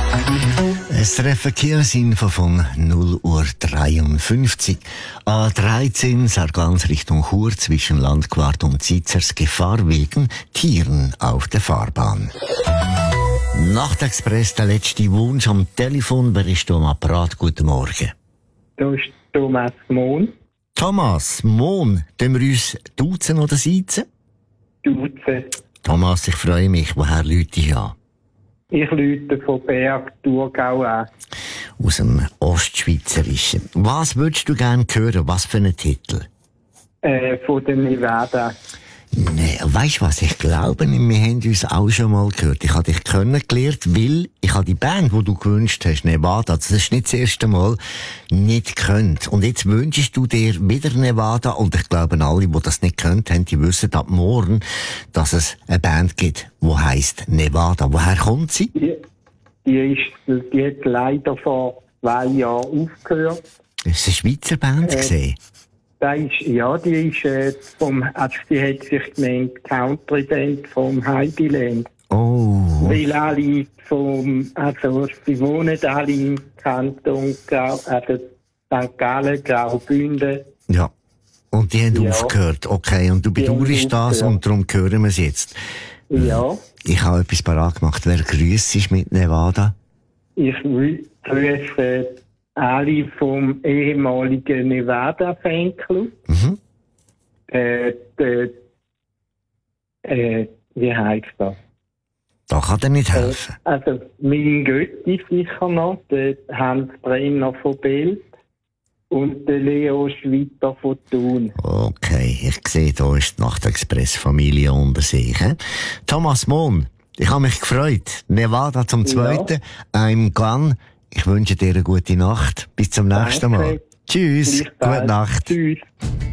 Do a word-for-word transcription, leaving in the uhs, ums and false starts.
Es treffen Verkehrsinfo von null Uhr dreiundfünfzig. A dreizehn Sargans Richtung Chur zwischen Landquart und Zizers Gefahr wegen Tieren auf der Fahrbahn. Nachtexpress, der letzte Wunsch am Telefon. Wer ist da am Apparat? Guten Morgen. Da ist Thomas Mohn. Thomas Mohn, können wir uns duzen oder siezen? Duzen. Thomas, ich freue mich. Woher Leute ich an? Ich rufe von Berg, Thurgau an. Aus dem Ostschweizerischen. Was würdest du gerne hören? Was für einen Titel? Äh, von der Nevada. Nee, weisst du was? Ich glaube, wir haben uns auch schon mal gehört. Ich habe dich kennengelernt, weil ich habe die Band, die du gewünscht hast, Nevada, das ist nicht das erste Mal, nicht gekannt. Und jetzt wünschst du dir wieder Nevada, und ich glaube, alle, die das nicht kennt haben, die wissen ab morgen, dass es eine Band gibt, die heisst Nevada. Woher kommt sie? Die, die, ist, die hat leider vor zwei Jahren aufgehört. Das ist eine Schweizer Band Äh, gesehen. Da ist, ja, die ist äh, vom, also die hat sich genannt Country Band vom Heideland. Oh. Weil alle vom, also sie wohnen alle im Kanton, Grau, also Sankt Gallen, Graubünden. Ja. Und die haben Ja. aufgehört. Okay, und du Die haben bedauerst das, aufgehört. und darum hören wir es jetzt. Ja, Ich habe etwas parat gemacht. Wer grüßt sich mit Nevada? ich wü- grüße alle vom ehemaligen Nevada-Fanclub. Mhm. Äh, de, äh, wie heisst das? Da kann dir nicht helfen. Äh, also, mein Götti sicher noch, der Hans Brenner von Bild und der Leo Schwitter von Thun. Okay, ich sehe, da ist die Nachtexpress-Familie unter sich. He? Thomas Mohn, ich habe mich gefreut. Nevada zum Zweiten. Ja. I'm gone. Ich wünsche dir eine gute Nacht. Bis zum nächsten Danke. Mal. Tschüss. Gleichfalls. Gute Nacht. Tschüss.